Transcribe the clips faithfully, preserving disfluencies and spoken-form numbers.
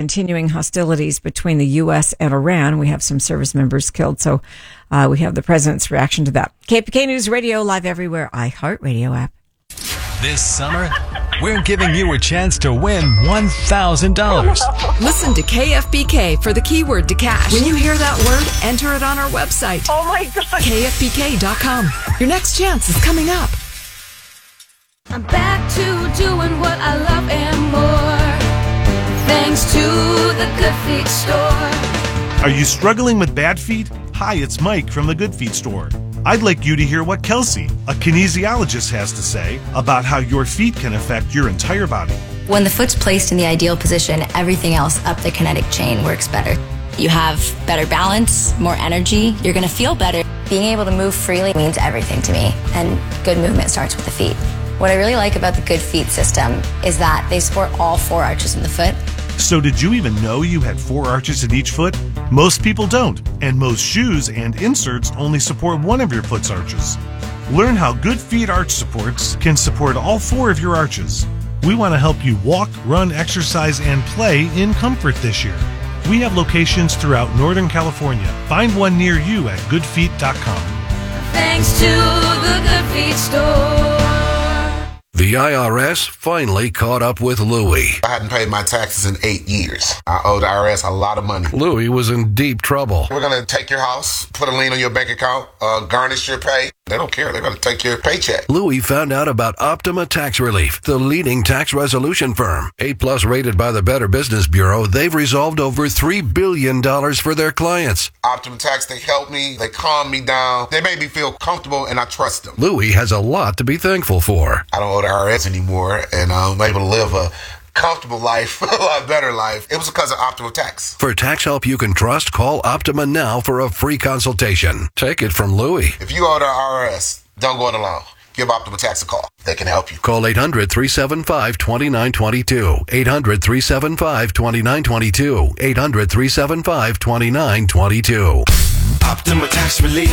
continuing hostilities between the U S and Iran. We have some service members killed, so uh, we have the president's reaction to that. K P K News Radio, live everywhere, iHeartRadio app. This summer, we're giving you a chance to win one thousand dollars. Listen to K F B K for the keyword to cash. When you hear that word, enter it on our website. Oh my God. K F B K dot com. Your next chance is coming up. I'm back to doing what I love and more, thanks to the Good Feet store. Are you struggling with bad feet? Hi, it's Mike from the Good Feet store. I'd like you to hear what Kelsey, a kinesiologist, has to say about how your feet can affect your entire body. When the foot's placed in the ideal position, everything else up the kinetic chain works better. You have better balance, more energy, you're going to feel better. Being able to move freely means everything to me, and good movement starts with the feet. What I really like about the Good Feet system is that they support all four arches in the foot. So did you even know you had four arches in each foot? Most people don't, and most shoes and inserts only support one of your foot's arches. Learn how Good Feet arch supports can support all four of your arches. We want to help you walk, run, exercise, and play in comfort this year. We have locations throughout Northern California. Find one near you at good feet dot com. Thanks to the Good Feet store. The I R S finally caught up with Louie. I hadn't paid my taxes in eight years. I owe the I R S a lot of money. Louie was in deep trouble. We're going to take your house, put a lien on your bank account, uh, garnish your pay. They don't care. They're going to take your paycheck. Louie found out about Optima Tax Relief, the leading tax resolution firm. A-plus rated by the Better Business Bureau, they've resolved over three billion dollars for their clients. Optima Tax, they help me. They calm me down. They make me feel comfortable, and I trust them. Louie has a lot to be thankful for. I don't owe the I R S anymore, and I'm able to live a comfortable life, a lot better life. It was because of Optima Tax. For tax help you can trust, call Optima now for a free consultation. Take it from Louie. If you owe the I R S, don't go it alone. Give Optima Tax a call. They can help you. Call eight hundred, three seven five, two nine two two. eight hundred, three seven five, two nine two two. eight hundred, three seven five, two nine two two. Optima Tax Relief.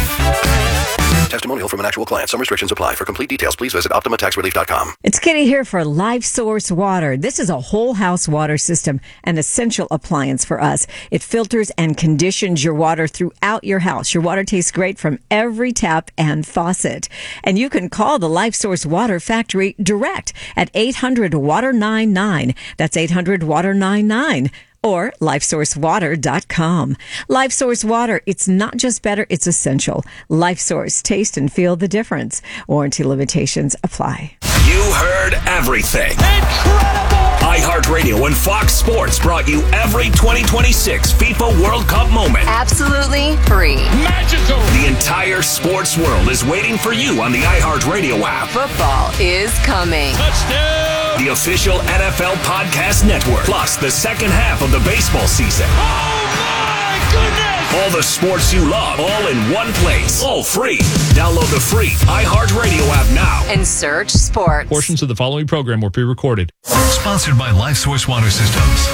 Testimonial from an actual client. Some restrictions apply. For complete details, please visit optima tax relief dot com. It's Kitty here for Life Source Water. This is a whole house water system, an essential appliance for us. It filters and conditions your water throughout your house. Your water tastes great from every tap and faucet. And you can call the Life Source Water Factory direct at eight hundred water ninety-nine. That's eight hundred water ninety-nine. Or life source water dot com. LifeSource Water, it's not just better, it's essential. LifeSource, taste and feel the difference. Warranty limitations apply. You heard everything. Incredible! iHeartRadio and Fox Sports brought you every twenty twenty-six FIFA World Cup moment. Absolutely free. Magical! The entire sports world is waiting for you on the iHeartRadio app. Football is coming. Touchdown! The official N F L Podcast Network, plus the second half of the baseball season. Oh my goodness! All the sports you love, all in one place, all free. Download the free iHeartRadio app now And search sports. Portions of the following program were pre-recorded. Sponsored by LifeSource Water Systems.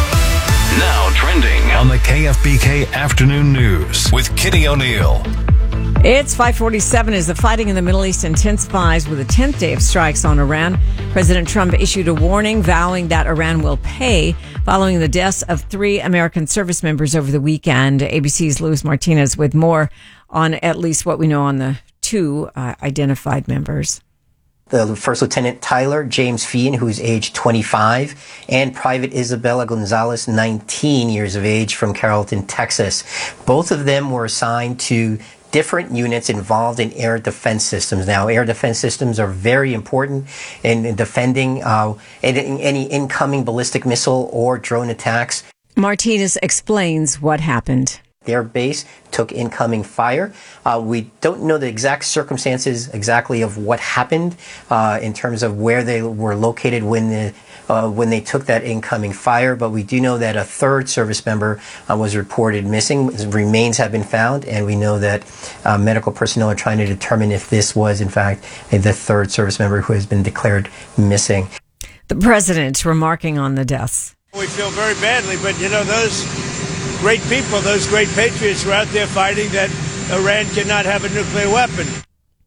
Now trending on the K F B K Afternoon News with Kitty O'Neill. It's five forty-seven as the fighting in the Middle East intensifies with a tenth day of strikes on Iran. President Trump issued a warning vowing that Iran will pay following the deaths of three American service members over the weekend. A B C's Luis Martinez with more on at least what we know on the two uh, identified members. The First Lieutenant Tyler James Feehan, who's age twenty-five, and Private Isabella Gonzalez, nineteen years of age, from Carrollton, Texas. Both of them were assigned to different units involved in air defense systems. Now, air defense systems are very important in defending uh, any incoming ballistic missile or drone attacks. Martinez explains what happened. Their base took incoming fire. Uh, we don't know the exact circumstances exactly of what happened uh, in terms of where they were located when the uh, when they took that incoming fire, but we do know that a third service member uh, was reported missing. His remains have been found, and we know that uh, medical personnel are trying to determine if this was, in fact, the third service member who has been declared missing. The president remarking on the deaths. We feel very badly, but, you know, those great people, those great patriots were out there fighting that Iran cannot have a nuclear weapon.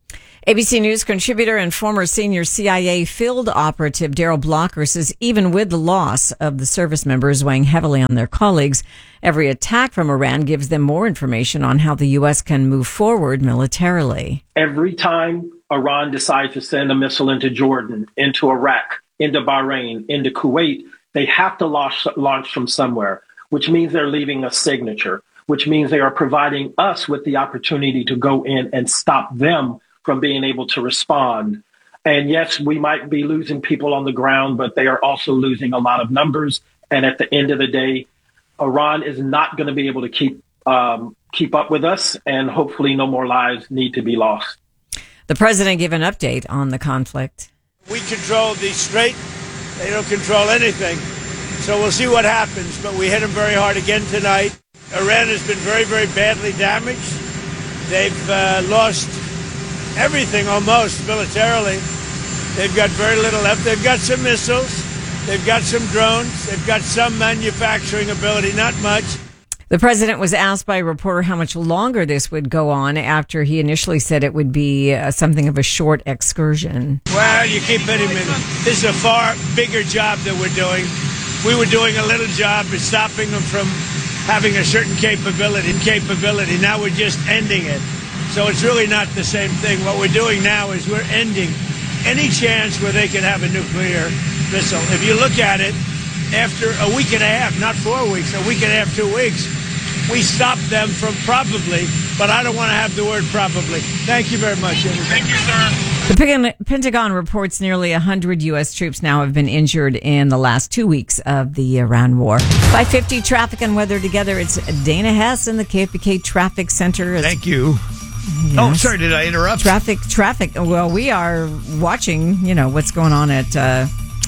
A B C News contributor and former senior C I A field operative Daryl Blocker says even with the loss of the service members weighing heavily on their colleagues, every attack from Iran gives them more information on how the U S can move forward militarily. Every time Iran decides to send a missile into Jordan, into Iraq, into Bahrain, into Kuwait, they have to launch, launch from somewhere, which means they're leaving a signature, which means they are providing us with the opportunity to go in and stop them from being able to respond. And yes, we might be losing people on the ground, but they are also losing a lot of numbers. And at the end of the day, Iran is not going to be able to keep um, keep up with us, and hopefully no more lives need to be lost. The president gave an update on the conflict. We control the strait. They don't control anything. So we'll see what happens. But we hit them very hard again tonight. Iran has been very, very badly damaged. They've uh, lost everything almost militarily. They've got very little left. They've got some missiles. They've got some drones. They've got some manufacturing ability, not much. The president was asked by a reporter how much longer this would go on after he initially said it would be uh, something of a short excursion. Well, you keep hitting me. This is a far bigger job that we're doing. We were doing a little job of stopping them from having a certain capability. Capability. Now we're just ending it. So it's really not the same thing. What we're doing now is we're ending any chance where they can have a nuclear missile. If you look at it, after a week and a half, not four weeks, a week and a half, two weeks, we stopped them from probably, but I don't want to have the word probably. Thank you very much. Thank you, sir. The Pentagon reports nearly one hundred U S troops now have been injured in the last two weeks of the Iran war. five fifty traffic and weather together. It's Dana Hess in the K F B K Traffic Center. It's Thank you. Yes. Oh, sorry, did I interrupt? Traffic, traffic. Well, we are watching, you know, what's going on at uh,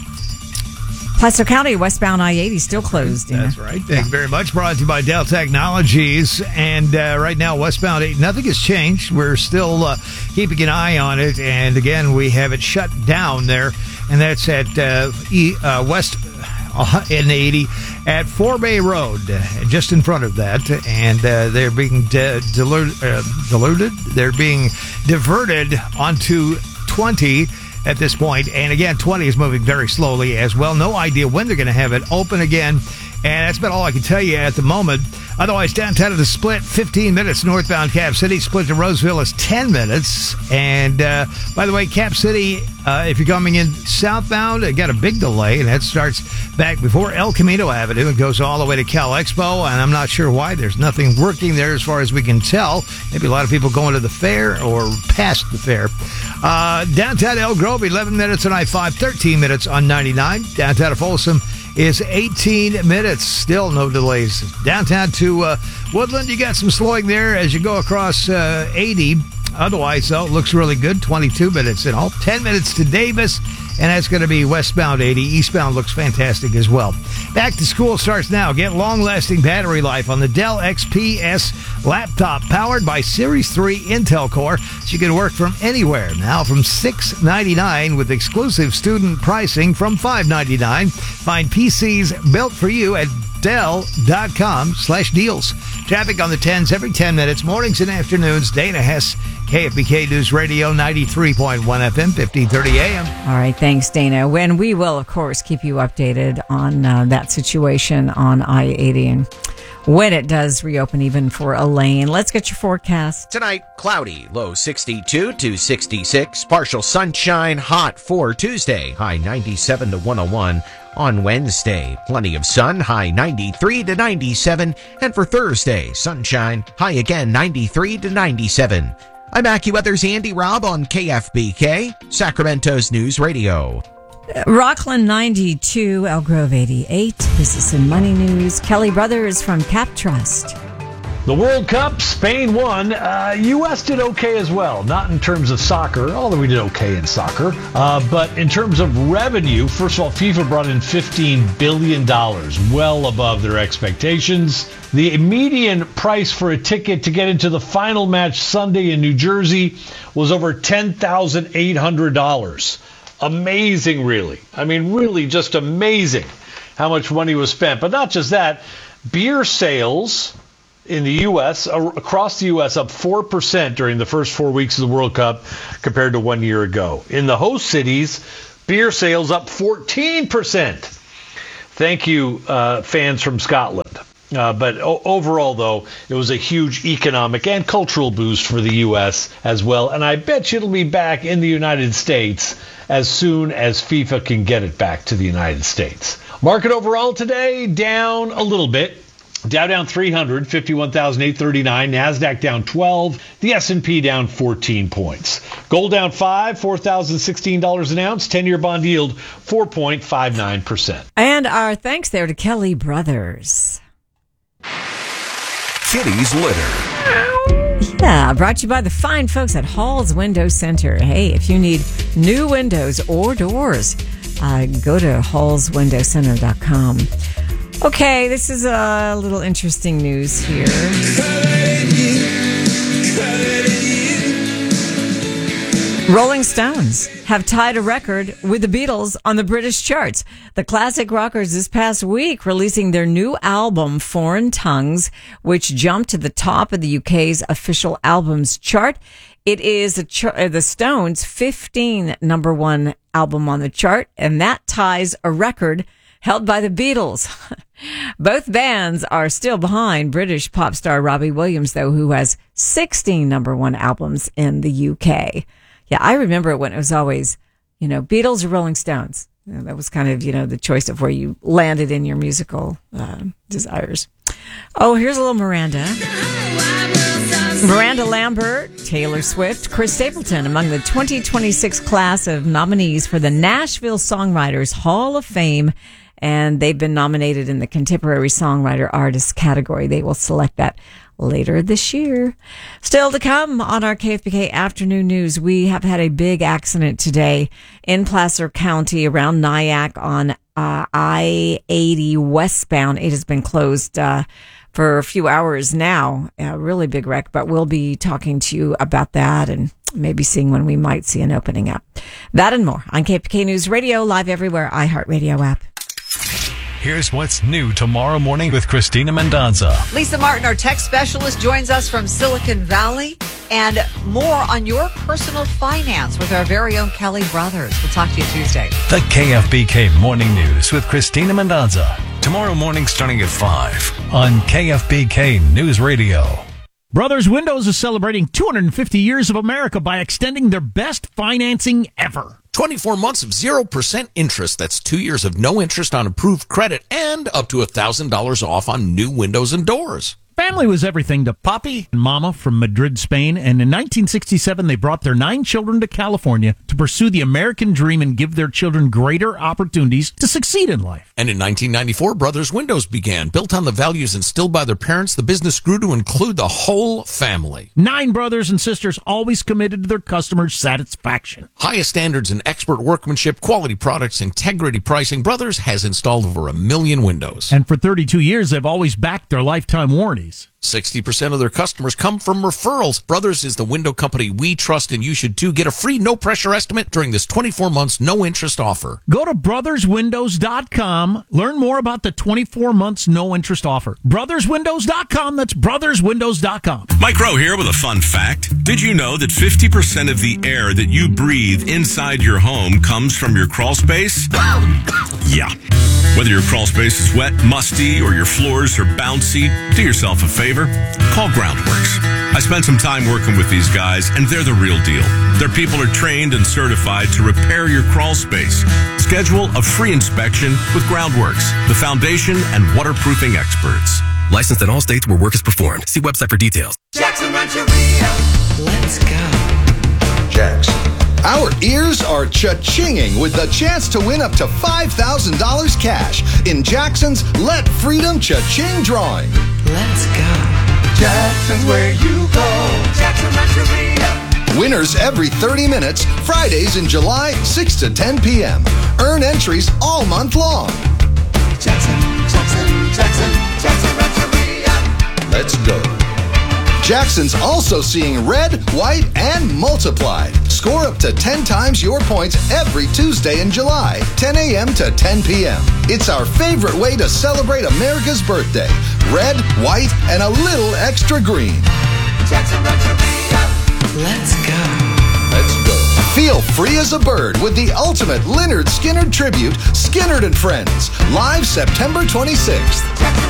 Placer County, westbound I eighty, still closed. That's know? right. Thank yeah. you very much. Brought to you by Dell Technologies. And uh, right now, westbound eighty, nothing has changed. We're still uh, keeping an eye on it. And again, we have it shut down there. And that's at uh, e, uh, West in eighty at Four Bay Road, just in front of that. And uh, they're being de- dilu- uh, diluted. They're being diverted onto twenty at this point. And again, twenty is moving very slowly as well. No idea when they're going to have it open again. And that's about all I can tell you at the moment. Otherwise, downtown at the Split, fifteen minutes. Northbound Cap City. Split to Roseville is ten minutes. And uh, by the way, Cap City, uh, if you're coming in southbound, it got a big delay. And that starts back before El Camino Avenue. It goes all the way to Cal Expo. And I'm not sure why. There's nothing working there as far as we can tell. Maybe a lot of people going to the fair or past the fair. Uh, downtown El Grove, eleven minutes on I five, thirteen minutes on ninety-nine. Downtown of Folsom is eighteen minutes. Still no delays. Downtown to uh, Woodland, you got some slowing there as you go across uh, eighty. Otherwise, though, it looks really good. twenty-two minutes in all. ten minutes to Davis, and that's going to be westbound eighty. Eastbound looks fantastic as well. Back to school starts now. Get long-lasting battery life on the Dell X P S laptop powered by Series three Intel Core, so you can work from anywhere. Now from six dollars and ninety-nine cents with exclusive student pricing from five dollars and ninety-nine cents. Find P Cs built for you at Dell.com slash deals. Traffic on the tens every ten minutes, mornings and afternoons. Dana Hess, K F B K News Radio, ninety-three point one F M, fifteen thirty A M. All right, thanks, Dana. When we will, of course, keep you updated on uh, that situation on I eighty and when it does reopen even for Elaine. Let's get your forecast. Tonight, cloudy, low sixty-two to sixty-six. Partial sunshine, hot for Tuesday, high ninety-seven to one oh one. On Wednesday, plenty of sun, high ninety-three to ninety-seven. And for Thursday, sunshine, high again ninety-three to ninety-seven. I'm AccuWeather's Andy Robb on K F B K, Sacramento's News Radio. Rockland ninety-two, El Grove eighty-eight. Business and Money News. Kelly Brothers from Cap Trust. The World Cup, Spain won. Uh, U S did okay as well. Not in terms of soccer, although we did okay in soccer. Uh, but in terms of revenue, first of all, FIFA brought in fifteen billion dollars, well above their expectations. The median price for a ticket to get into the final match Sunday in New Jersey was over ten thousand eight hundred dollars. Amazing, really. I mean, really just amazing how much money was spent. But not just that, beer sales in the U S, across the U S, up four percent during the first four weeks of the World Cup compared to one year ago. In the host cities, beer sales up fourteen percent. Thank you, uh, fans from Scotland. Uh, but o- overall, though, it was a huge economic and cultural boost for the U S as well. And I bet you it'll be back in the United States as soon as FIFA can get it back to the United States. Market overall today down a little bit. Dow down three hundred, fifty-one thousand eight hundred thirty-nine. NASDAQ down twelve. The S and P down fourteen points. Gold down five, four thousand sixteen dollars an ounce. ten-year bond yield four point five nine percent. And our thanks there to Kelly Brothers. Kitty's Litter. Yeah, brought to you by the fine folks at Hall's Window Center. Hey, if you need new windows or doors, uh, go to halls window center dot com. Okay, this is a little interesting news here. Rolling Stones have tied a record with the Beatles on the British charts. The classic rockers this past week releasing their new album, Foreign Tongues, which jumped to the top of the U K's official albums chart. It is the, ch- the Stones' fifteenth number one album on the chart, and that ties a record held by the Beatles. Both bands are still behind British pop star Robbie Williams, though, who has sixteen number one albums in the U K. Yeah, I remember it when it was always, you know, Beatles or Rolling Stones. You know, that was kind of, you know, the choice of where you landed in your musical uh, desires. Oh, here's a little Miranda. Miranda Lambert, Taylor Swift, Chris Stapleton among the twenty twenty-six class of nominees for the Nashville Songwriters Hall of Fame. And they've been nominated in the Contemporary Songwriter Artist category. They will select that later this year. Still to come on our K F B K Afternoon News, we have had a big accident today in Placer County around Nyack on uh, I eighty westbound. It has been closed uh, for a few hours now. A really big wreck, but we'll be talking to you about that and maybe seeing when we might see an opening up. That and more on K F B K News Radio, live everywhere, iHeartRadio app. Here's what's new tomorrow morning with Christina Mendonza. Lisa Martin, our tech specialist, joins us from Silicon Valley. And more on your personal finance with our very own Kelly Brothers. We'll talk to you Tuesday. The K F B K Morning News with Christina Mendonza. Tomorrow morning starting at five on K F B K News Radio. Brothers Windows is celebrating two hundred fifty years of America by extending their best financing ever. twenty-four months of zero percent interest. That's two years of no interest on approved credit and up to one thousand dollars off on new windows and doors. Family was everything to Papi and Mama from Madrid, Spain, and in nineteen sixty-seven they brought their nine children to California to pursue the American dream and give their children greater opportunities to succeed in life. And in nineteen ninety-four, Brothers Windows began. Built on the values instilled by their parents, the business grew to include the whole family. Nine brothers and sisters always committed to their customers' satisfaction. Highest standards in expert workmanship, quality products, integrity pricing. Brothers has installed over a million windows. And for thirty-two years, they've always backed their lifetime warranties. sixty percent of their customers come from referrals. Brothers is the window company we trust, and you should too. Get a free no-pressure estimate during this twenty-four months no-interest offer. Go to brothers windows dot com. Learn more about the twenty-four months no-interest offer. brothers windows dot com. That's brothers windows dot com. Mike Rowe here with a fun fact. Did you know that fifty percent of the air that you breathe inside your home comes from your crawl space? Yeah. Whether your crawl space is wet, musty, or your floors are bouncy, do yourself a favor. Call Groundworks. I spent some time working with these guys, and they're the real deal. Their people are trained and certified to repair your crawl space. Schedule a free inspection with Groundworks, the foundation and waterproofing experts. Licensed in all states where work is performed. See website for details. Jackson Rancheria. Let's go. Jackson. Our ears are cha-chinging with the chance to win up to five thousand dollars cash in Jackson's Let Freedom Cha-Ching drawing. Let's go. Jackson's where you go. Jackson Rancheria. Winners every thirty minutes, Fridays in July, six to ten p.m. Earn entries all month long. Jackson, Jackson, Jackson, Jackson Rancheria. Let's go. Jackson's also seeing red, white, and multiplied. Score up to ten times your points every Tuesday in July, ten a.m. to ten p.m. It's our favorite way to celebrate America's birthday. Red, white, and a little extra green. Jackson Rancheria. Let's go. Let's go. Feel free as a bird with the ultimate Lynyrd Skynyrd tribute, Skynyrd and Friends, live September twenty-sixth.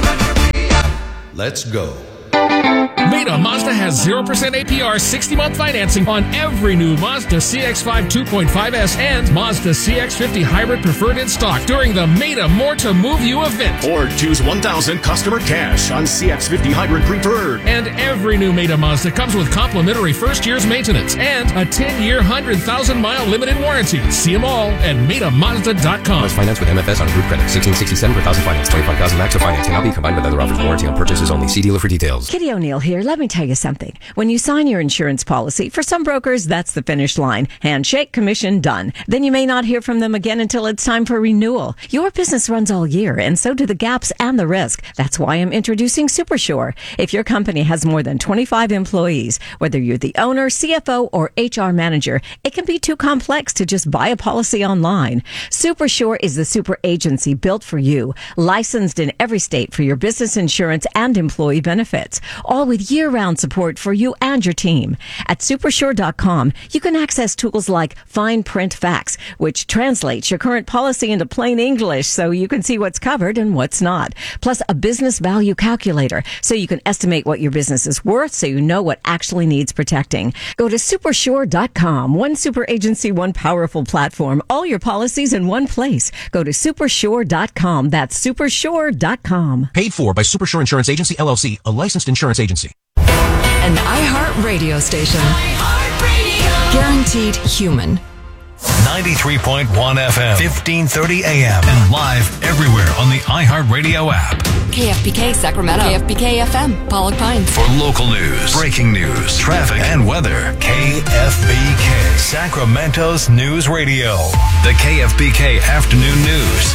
Let's go. Meta Mazda has zero percent A P R sixty-month financing on every new Mazda C X five two point five S and Mazda C X fifty Hybrid Preferred in stock during the Meta More to Move You event. Or choose one thousand customer cash on C X fifty Hybrid Preferred. And every new Meta Mazda comes with complimentary first year's maintenance and a ten-year, one hundred thousand mile limited warranty. See them all at meta mazda dot com. Must finance with M F S on group credit. sixteen sixty-seven per thousand finance. twenty-five thousand max of finance. Cannot be combined with other offers. Warranty on purchases only. See dealer for details. Kitty O'Neill here. Let me tell you something. When you sign your insurance policy, for some brokers, that's the finish line. Handshake, commission, done. Then you may not hear from them again until it's time for renewal. Your business runs all year, and so do the gaps and the risk. That's why I'm introducing SuperSure. If your company has more than twenty-five employees, whether you're the owner, C F O, or H R manager, it can be too complex to just buy a policy online. SuperSure is the super agency built for you, licensed in every state for your business insurance and employee benefits, all with year-round support for you and your team. At supersure dot com, you can access tools like Fine Print Facts, which translates your current policy into plain English so you can see what's covered and what's not. Plus, a business value calculator so you can estimate what your business is worth so you know what actually needs protecting. Go to supersure dot com. One super agency, one powerful platform. All your policies in one place. Go to supersure dot com. That's supersure dot com. Paid for by Supersure Insurance Agency, L L C, a licensed insurance agency. An iHeart radio station. iHeart Guaranteed human. ninety-three point one F M, fifteen thirty A M, and live everywhere on the iHeartRadio app. K F B K Sacramento. K F B K F M, Pollock Pines. For local news, breaking news, traffic, and weather, K F B K, Sacramento's News Radio. The K F B K Afternoon News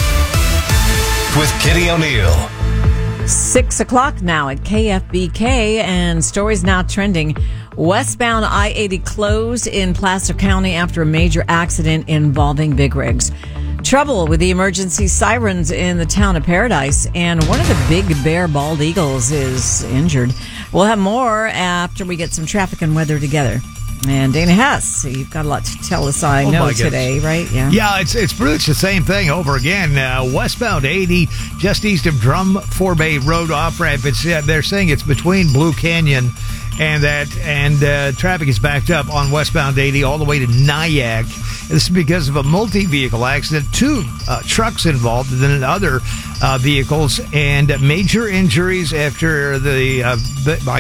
with Kitty O'Neill. Six o'clock now at K F B K, and stories now trending. Westbound I eighty closed in Placer County after a major accident involving big rigs. Trouble with the emergency sirens in the town of Paradise, and one of the big bear bald eagles is injured. We'll have more after we get some traffic and weather together. And Dana Hess, you've got a lot to tell us, I oh know, today, right? Yeah, yeah, it's it's pretty much the same thing over again. Uh, westbound eighty, just east of Drum Forbay Road off-ramp. It's, uh, they're saying it's between Blue Canyon and that, and uh, traffic is backed up on westbound eighty all the way to Nyack. This is because of a multi-vehicle accident, two uh, trucks involved, and then other uh, vehicles, and major injuries after the uh, by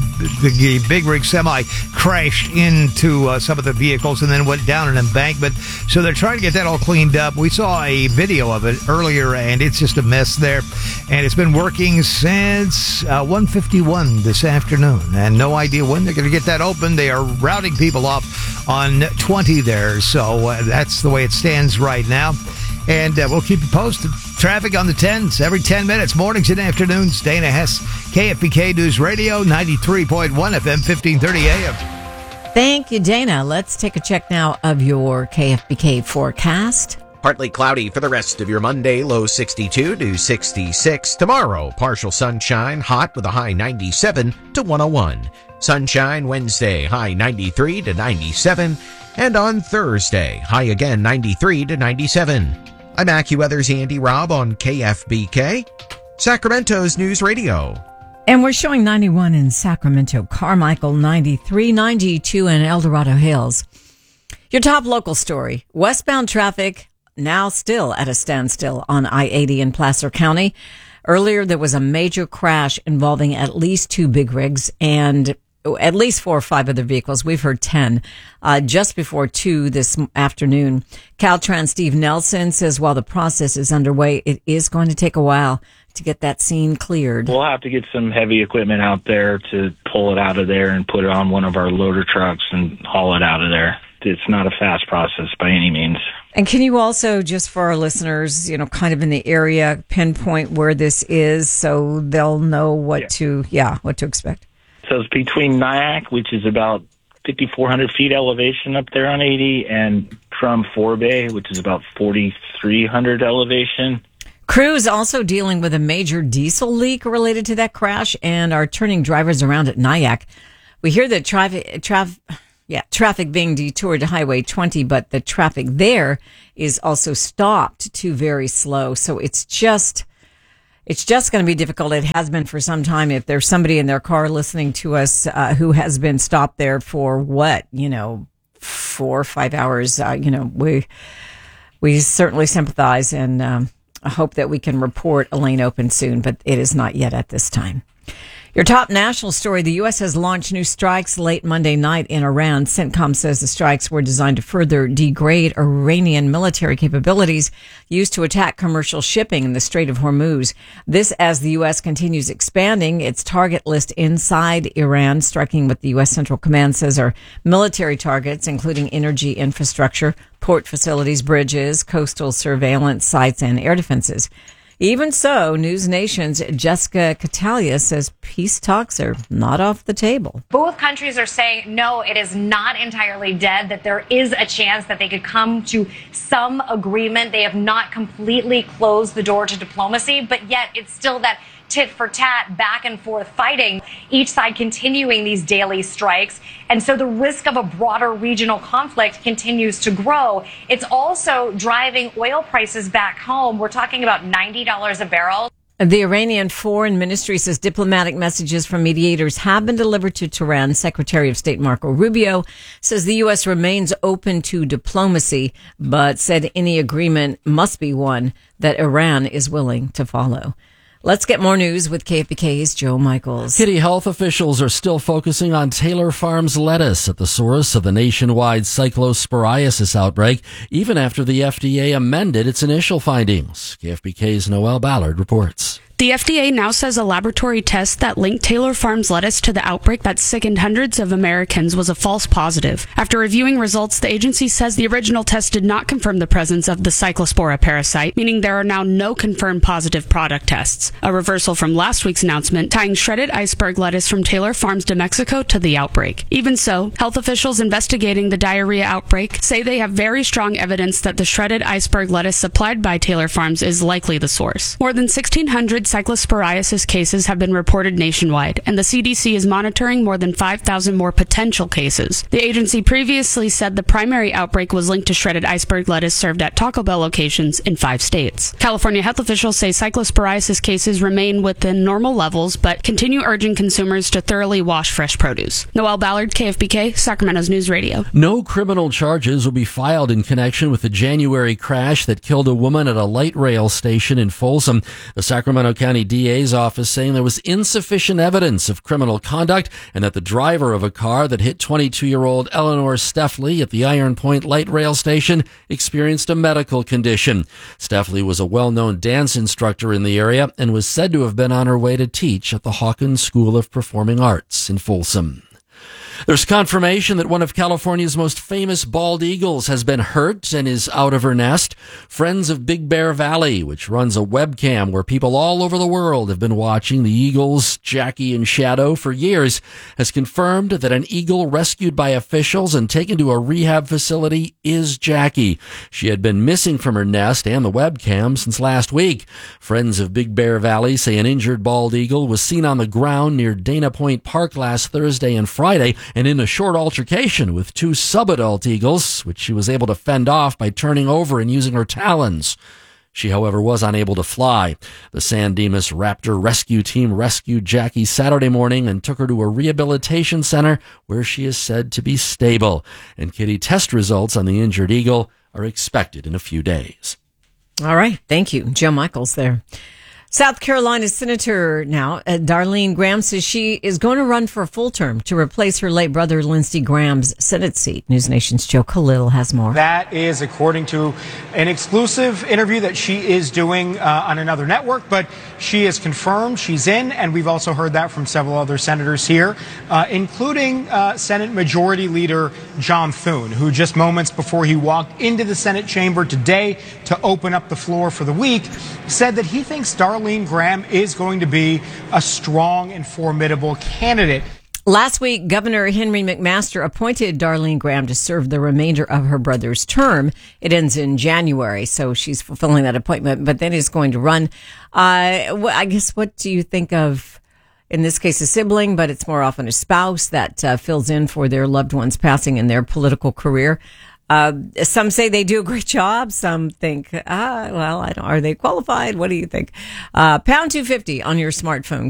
the big rig semi crashed into uh, some of the vehicles and then went down an embankment. So they're trying to get that all cleaned up. We saw a video of it earlier, and it's just a mess there. And it's been working since uh, one fifty-one this afternoon, and no idea when they're going to get that open. They are routing people off on twenty there, so uh, that's the way it stands right now. And uh, we'll keep you posted. Traffic on the tens every ten minutes, mornings and afternoons. Dana Hess, K F B K News Radio, ninety-three point one F M, fifteen thirty A M. Thank you, Dana. Let's take a check now of your K F B K forecast. Partly cloudy for the rest of your Monday, low sixty-two to sixty-six. Tomorrow, partial sunshine, hot with a high ninety-seven to one oh one. Sunshine Wednesday, high ninety-three to ninety-seven. And on Thursday, high again ninety-three to ninety-seven. I'm AccuWeather's Andy Robb on K F B K, Sacramento's News Radio. And we're showing ninety-one in Sacramento, Carmichael ninety-three, ninety-two in El Dorado Hills. Your top local story, westbound traffic now still at a standstill on I eighty in Placer County. Earlier, there was a major crash involving at least two big rigs and at least four or five other vehicles. We've heard ten uh, just before two this afternoon. Caltrans Steve Nelson says while the process is underway, it is going to take a while to get that scene cleared. We'll have to get some heavy equipment out there to pull it out of there and put it on one of our loader trucks and haul it out of there. It's not a fast process by any means. And can you also, just for our listeners, you know, kind of in the area, pinpoint where this is so they'll know what yeah. to, yeah, what to expect? So it's between Nyack, which is about fifty-four hundred feet elevation up there on eighty, and Crum Forebay, which is about forty-three hundred elevation. Crews also dealing with a major diesel leak related to that crash and are turning drivers around at Nyack. We hear that traffic, traf, yeah, traffic being detoured to Highway twenty, but the traffic there is also stopped to very slow. So it's just, it's just going to be difficult. It has been for some time. If there's somebody in their car listening to us uh, who has been stopped there for what, you know, four or five hours, uh, you know, we we certainly sympathize and um, I hope that we can report a lane open soon, but it is not yet at this time. Your top national story, the U S has launched new strikes late Monday night in Iran. CENTCOM says the strikes were designed to further degrade Iranian military capabilities used to attack commercial shipping in the Strait of Hormuz. This as the U S continues expanding its target list inside Iran, striking what the U S Central Command says are military targets, including energy infrastructure, port facilities, bridges, coastal surveillance sites, and air defenses. Even so, News Nation's Jessica Catalia says peace talks are not off the table. Both countries are saying, no, it is not entirely dead, that there is a chance that they could come to some agreement. They have not completely closed the door to diplomacy, but yet it's still that tit for tat, back and forth fighting, each side continuing these daily strikes. And so the risk of a broader regional conflict continues to grow. It's also driving oil prices back home. We're talking about ninety dollars a barrel. The Iranian Foreign Ministry says diplomatic messages from mediators have been delivered to Tehran. Secretary of State Marco Rubio says the U S remains open to diplomacy, but said any agreement must be one that Iran is willing to follow. Let's get more news with K F B K's Joe Michaels. Kitty health officials are still focusing on Taylor Farms lettuce at the source of the nationwide cyclosporiasis outbreak, even after the F D A amended its initial findings. K F B K's Noel Ballard reports. The F D A now says a laboratory test that linked Taylor Farms lettuce to the outbreak that sickened hundreds of Americans was a false positive. After reviewing results, the agency says the original test did not confirm the presence of the Cyclospora parasite, meaning there are now no confirmed positive product tests. A reversal from last week's announcement tying shredded iceberg lettuce from Taylor Farms de Mexico to the outbreak. Even so, health officials investigating the diarrhea outbreak say they have very strong evidence that the shredded iceberg lettuce supplied by Taylor Farms is likely the source. More than sixteen hundred cyclosporiasis cases have been reported nationwide, and the C D C is monitoring more than five thousand more potential cases. The agency previously said the primary outbreak was linked to shredded iceberg lettuce served at Taco Bell locations in five states. California health officials say cyclosporiasis cases remain within normal levels, but continue urging consumers to thoroughly wash fresh produce. Noel Ballard, K F B K, Sacramento's News Radio. No criminal charges will be filed in connection with the January crash that killed a woman at a light rail station in Folsom. The Sacramento County D A's office saying there was insufficient evidence of criminal conduct and that the driver of a car that hit twenty-two-year-old Eleanor Steffley at the Iron Point light rail station experienced a medical condition. Steffley was a well-known dance instructor in the area and was said to have been on her way to teach at the Hawkins School of Performing Arts in Folsom. There's confirmation that one of California's most famous bald eagles has been hurt and is out of her nest. Friends of Big Bear Valley, which runs a webcam where people all over the world have been watching the eagles, Jackie and Shadow, for years, has confirmed that an eagle rescued by officials and taken to a rehab facility is Jackie. She had been missing from her nest and the webcam since last week. Friends of Big Bear Valley say an injured bald eagle was seen on the ground near Dana Point Park last Thursday and Friday, and in a short altercation with two subadult eagles, which she was able to fend off by turning over and using her talons. She, however, was unable to fly. The San Dimas Raptor rescue team rescued Jackie Saturday morning and took her to a rehabilitation center where she is said to be stable. And kitty test results on the injured eagle are expected in a few days. All right. Thank you. Joe Michaels there. South Carolina Senator now, uh, Darlene Graham, says she is going to run for a full term to replace her late brother Lindsey Graham's Senate seat. News Nation's Joe Khalil has more. That is according to an exclusive interview that she is doing uh, on another network, but she is confirmed she's in, and we've also heard that from several other senators here, uh, including uh, Senate Majority Leader John Thune, who just moments before he walked into the Senate chamber today to open up the floor for the week, said that he thinks Darlene Graham is going to be a strong and formidable candidate. Last week, Governor Henry McMaster appointed Darlene Graham to serve the remainder of her brother's term. It ends in January, so she's fulfilling that appointment, but then he's going to run. Uh, I guess, what do you think of, in this case, a sibling, but it's more often a spouse that uh, fills in for their loved one's passing in their political career? Uh, some say they do a great job. Some think, ah, well, I don't, are they qualified? What do you think? Uh, pound two fifty on your smartphone.